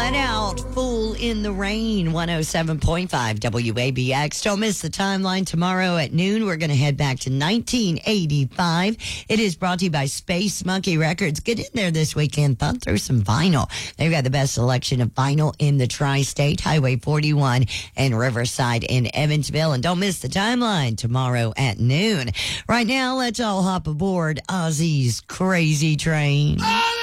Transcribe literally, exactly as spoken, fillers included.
Let Out, Fool in the Rain, one oh seven point five W A B X. Don't miss the timeline tomorrow at noon. We're going to head back to nineteen eighty-five. It is brought to you by Space Monkey Records. Get in there this weekend. Thumb through some vinyl. They've got the best selection of vinyl in the tri-state, Highway forty-one and Riverside in Evansville. And don't miss the timeline tomorrow at noon. Right now, let's all hop aboard Ozzy's Crazy Train.